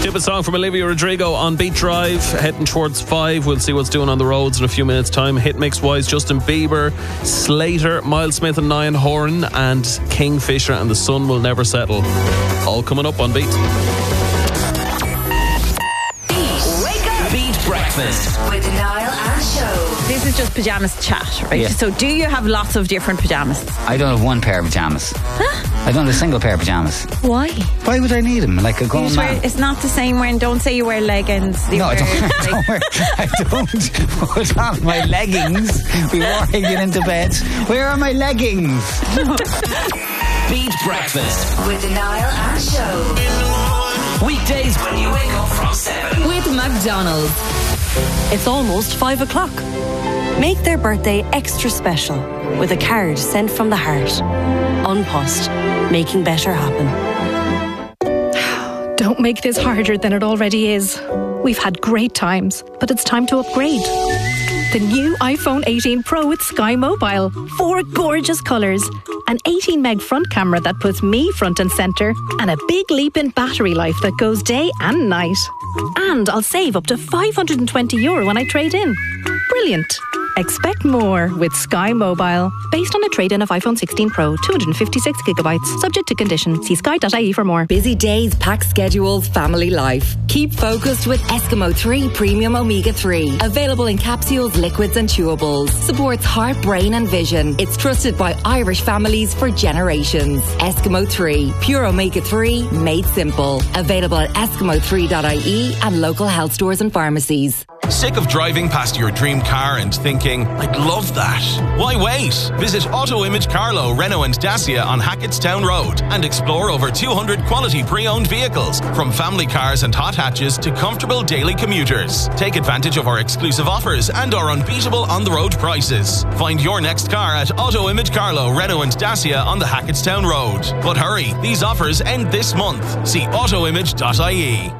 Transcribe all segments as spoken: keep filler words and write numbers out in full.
Stupid Song from Olivia Rodrigo on Beat Drive. Heading towards five. We'll see what's doing on the roads in a few minutes' time. Hit mix wise, Justin Bieber, Slater, Miles Smith and Niall Horan, and Kingfisher and The Sun Will Never Settle. All coming up on Beat. Beat. Wake up. Beat Breakfast with Niall and Show. This is just pyjamas chat, right? Yeah. So do you have lots of different pyjamas? I don't have one pair of pyjamas. Huh? I don't have a single pair of pyjamas. Why? Why would I need them? Like a You grown just wear, man. it's not the same when, don't say you wear leggings. You No, I wear, don't, I like- don't wear. I don't put on my leggings before I get into bed. Where are my leggings? Beat Breakfast with Niall and Show. Weekdays when you wake up from seven. With McDonald's. It's almost five o'clock. Make their birthday extra special with a card sent from the heart. Unpost, making better happen. Don't make this harder than it already is. We've had great times, but it's time to upgrade. The new iPhone eighteen Pro with Sky Mobile. Four gorgeous colours. An eighteen meg front camera that puts me front and centre. And a big leap in battery life that goes day and night. And I'll save up to five hundred twenty euro when I trade in. Brilliant. Expect more with Sky Mobile. Based on a trade-in of iPhone sixteen Pro, two hundred fifty-six gigabytes. Subject to condition. See sky dot I E for more. Busy days, packed schedules, family life. Keep focused with Eskimo three Premium Omega three. Available in capsules, liquids and chewables. Supports heart, brain and vision. It's trusted by Irish families for generations. Eskimo three. Pure Omega three, made simple. Available at eskimo three dot I E and local health stores and pharmacies. Sick of driving past your dream car and thinking, I'd love that? Why wait? Visit Auto Image Carlow, Renault and Dacia on Hackettstown Road and explore over two hundred quality pre-owned vehicles, from family cars and hot hatches to comfortable daily commuters. Take advantage of our exclusive offers and our unbeatable on-the-road prices. Find your next car at Auto Image Carlow, Renault and Dacia on the Hackettstown Road. But hurry, these offers end this month. See auto image dot I E.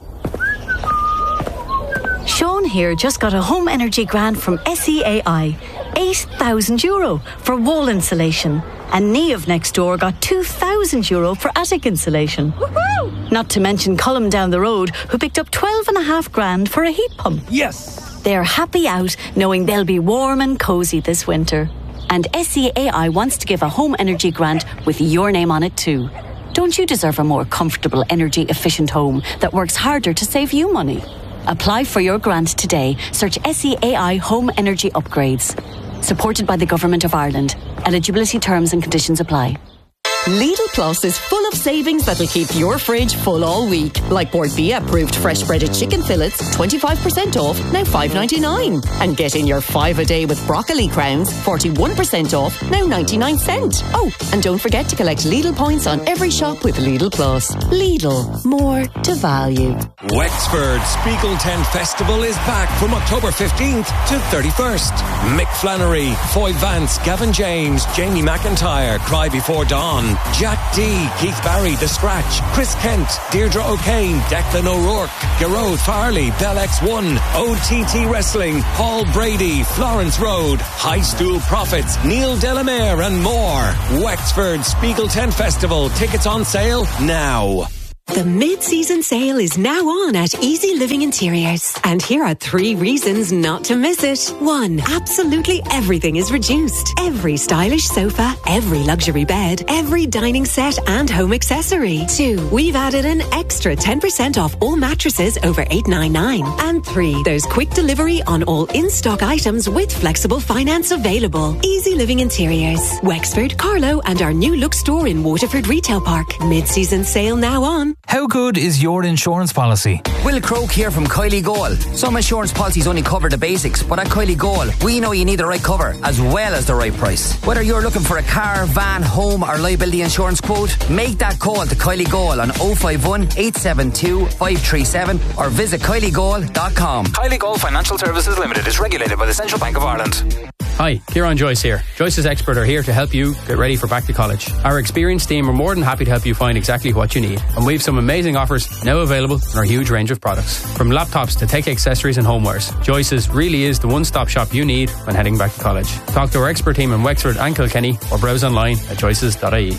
Sean here just got a home energy grant from S E A I. eight thousand euro for wall insulation. And Niamh next door got two thousand euro for attic insulation. Woohoo! Not to mention Colm down the road, who picked up twelve and a half grand for a heat pump. Yes! They're happy out knowing they'll be warm and cosy this winter. And S E A I wants to give a home energy grant with your name on it too. Don't you deserve a more comfortable, energy efficient home that works harder to save you money? Apply for your grant today. Search S E A I Home Energy Upgrades. Supported by the Government of Ireland. Eligibility terms and conditions apply. Lidl Plus is full of savings that'll keep your fridge full all week. Like Bordbia approved fresh breaded chicken fillets, twenty-five percent off, now five ninety-nine. And get in your five a day with broccoli crowns, forty-one percent off, now ninety-nine cent. Oh, and don't forget to collect Lidl points on every shop with Lidl Plus. Lidl, more to value. Wexford Spiegel Tent Festival is back from October fifteenth to thirty-first. Mick Flannery, Foy Vance, Gavin James, Jamie McIntyre, Cry Before Dawn, Jack D, Keith Barry, The Scratch, Chris Kent, Deirdre O'Kane, Declan O'Rourke, Gerard Farley, Bell X one, O T T Wrestling, Paul Brady, Florence Road, High Stool Prophets, Neil Delamere and more. Wexford Spiegel Tent Festival. Tickets on sale now. The mid-season sale is now on at Easy Living Interiors. And here are three reasons not to miss it. One, absolutely everything is reduced. Every stylish sofa, every luxury bed, every dining set and home accessory. Two, we've added an extra ten percent off all mattresses over eight ninety-nine. And three, there's quick delivery on all in-stock items with flexible finance available. Easy Living Interiors. Wexford, Carlow and our new look store in Waterford Retail Park. Mid-season sale now on. How good is your insurance policy? Will Croak here from Kylie Goal. Some insurance policies only cover the basics, but at Kylie Goal, we know you need the right cover as well as the right price. Whether you're looking for a car, van, home or liability insurance quote, make that call to Kylie Goal on oh five one, eight seven two, five three seven or visit kylie goal dot com. Kylie Goal Financial Services Limited is regulated by the Central Bank of Ireland. Hi, Kieran Joyce here. Joyce's Expert are here to help you get ready for back to college. Our experienced team are more than happy to help you find exactly what you need. And we've some amazing offers now available in our huge range of products. From laptops to tech accessories and homewares, Joyce's really is the one-stop shop you need when heading back to college. Talk to our expert team in Wexford and Kilkenny or browse online at joyces dot I E.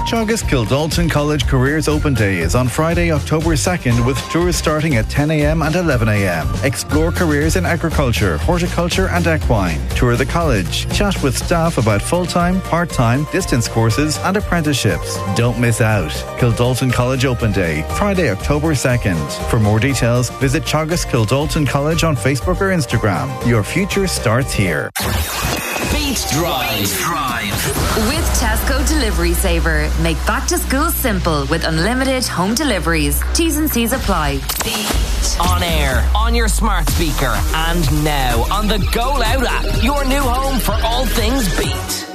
Teagasc Kildalton College Careers Open Day is on Friday, October second, with tours starting at ten a m and eleven a m. Explore careers in agriculture, horticulture and equine. Tour the college. Chat with staff about full-time, part-time, distance courses and apprenticeships. Don't miss out. Kildalton College Open Day, Friday, October second. For more details, visit Teagasc Kildalton College on Facebook or Instagram. Your future starts here. Beat Drive. Drive. With Tesco Delivery Saver, make back to school simple with unlimited home deliveries. T's and C's apply. Beat. On air, on your smart speaker, and now on the Go Loud app. Your new home for all things Beat.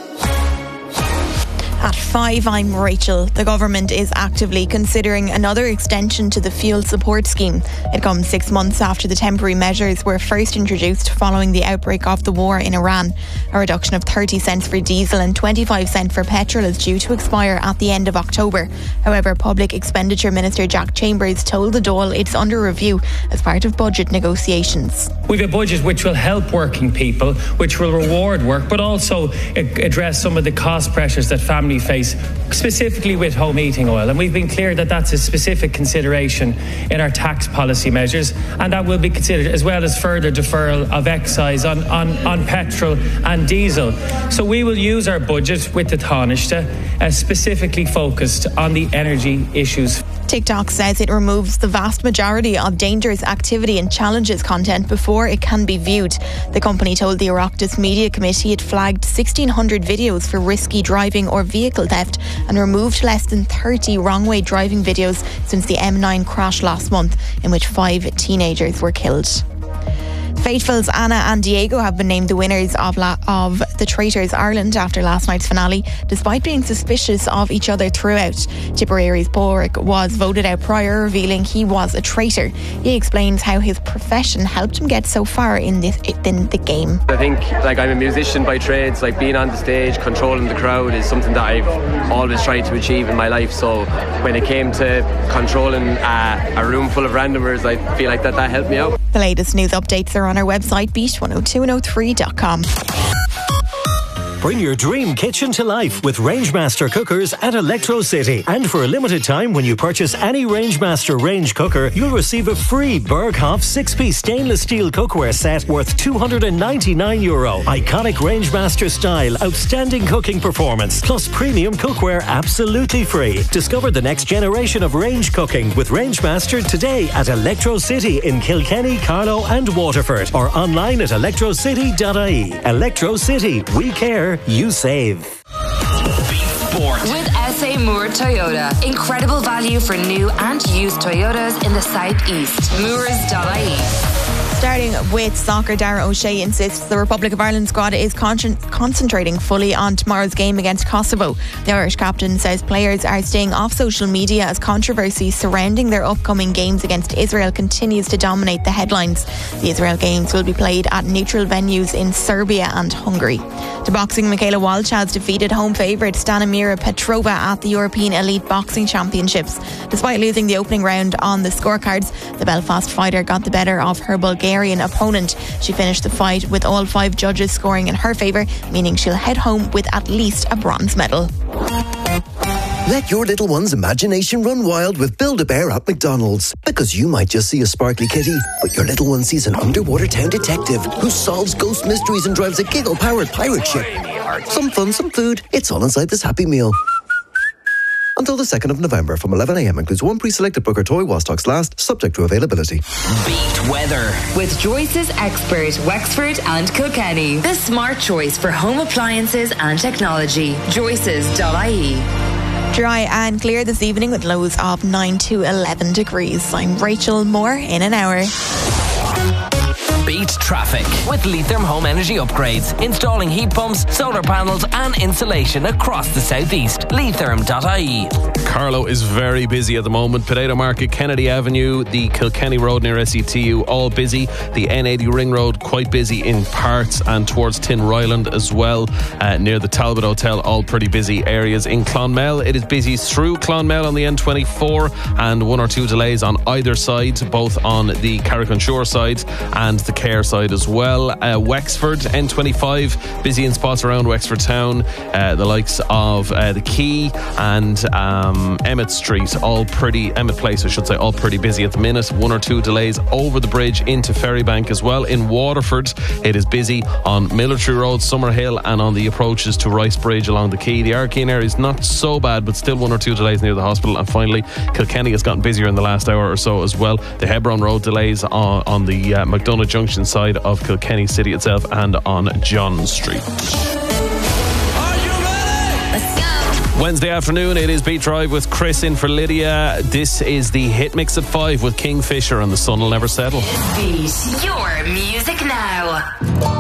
At five, I'm Rachel. The government is actively considering another extension to the fuel support scheme. It comes six months after the temporary measures were first introduced following the outbreak of the war in Iran. A reduction of thirty cents for diesel and twenty-five cents for petrol is due to expire at the end of October. However, Public Expenditure Minister Jack Chambers told the Dáil it's under review as part of budget negotiations. We've a budget which will help working people, which will reward work, but also address some of the cost pressures that families face, specifically with home heating oil. And we've been clear that that's a specific consideration in our tax policy measures, and that will be considered, as well as further deferral of excise on, on, on petrol and diesel. So we will use our budget with the Taoiseach as specifically focused on the energy issues. TikTok says it removes the vast majority of dangerous activity and challenges content before it can be viewed. The company told the Oireachtas Media Committee it flagged sixteen hundred videos for risky driving or vehicle theft and removed less than thirty wrong-way driving videos since the M nine crash last month, in which five teenagers were killed. Faithfuls Anna and Diego have been named the winners of, La- of the Traitors Ireland after last night's finale, despite being suspicious of each other throughout. Tipperary's Borg was voted out prior, revealing he was a traitor. He explains how his profession helped him get so far in, this, in the game. I think, like, I'm a musician by trades. Like, being on the stage, controlling the crowd is something that I've always tried to achieve in my life. So when it came to controlling uh, a room full of randomers, I feel like that, that helped me out. The latest news updates are on our website, beat one oh two one oh three dot com. Bring your dream kitchen to life with Rangemaster cookers at Electro City. And for a limited time, when you purchase any Rangemaster range cooker, you'll receive a free Berghoff six-piece stainless steel cookware set worth two hundred ninety-nine euro. Iconic Rangemaster style, outstanding cooking performance, plus premium cookware absolutely free. Discover the next generation of range cooking with Rangemaster today at Electro City in Kilkenny, Carlow and Waterford, or online at electro city dot I E. Electro City, we care, you save. Sport. With S A Moore Toyota. Incredible value for new and used Toyotas in the southeast. Moores dot I E. Starting with soccer, Dara O'Shea insists the Republic of Ireland squad is con- concentrating fully on tomorrow's game against Kosovo. The Irish captain says players are staying off social media as controversy surrounding their upcoming games against Israel continues to dominate the headlines. The Israel games will be played at neutral venues in Serbia and Hungary. To boxing, Michaela Walsh has defeated home favourite Stanimira Petrova at the European Elite Boxing Championships. Despite losing the opening round on the scorecards, the Belfast fighter got the better of her Bulgarian opponent. She finished the fight with all five judges scoring in her favour, meaning she'll head home with at least a bronze medal. Let your little one's imagination run wild with Build-A-Bear at McDonald's. Because you might just see a sparkly kitty, but your little one sees an underwater town detective who solves ghost mysteries and drives a giggle-powered pirate ship. Some fun, some food. It's all inside this Happy Meal. Until the second of November from eleven a m includes one pre-selected Booker toy while stocks last, subject to availability. Beat weather. With Joyce's Expert, Wexford and Kilkenny. The smart choice for home appliances and technology. Joyces dot I E. Dry and clear this evening with lows of nine to eleven degrees. I'm Rachel, more in an hour. Beat traffic with Leitrim Home Energy Upgrades. Installing heat pumps, solar panels and insulation across the southeast. Leitrim dot I E. Carlow is very busy at the moment. Potato Market, Kennedy Avenue, the Kilkenny Road near S E T U, all busy. The N eighty Ring Road, quite busy in parts, and towards Tinryland as well, uh, near the Talbot Hotel, all pretty busy areas. In Clonmel, it is busy through Clonmel on the N twenty-four, and one or two delays on either side, both on the Carrick-on-Shore side and the Cahir side as well. Uh, Wexford, N twenty-five, busy in spots around Wexford Town, uh, the likes of uh, the Quay and um, Emmett Street, all pretty, Emmett Place I should say, all pretty busy at the minute. One or two delays over the bridge into Ferrybank as well. In Waterford, it is busy on Military Road, Summerhill, and on the approaches to Rice Bridge along the Quay. The Arkeen area is not so bad, but still one or two delays near the hospital. And finally, Kilkenny has gotten busier in the last hour or so as well. The Hebron Road delays on, on the uh, McDonagh Junction side of Kilkenny City itself and on John Street. Wednesday afternoon, it is Beat Drive with Chris in for Lydia. This is the Hit Mix at five with Kingfisher and The Sun Will Never Settle. Beat your music now.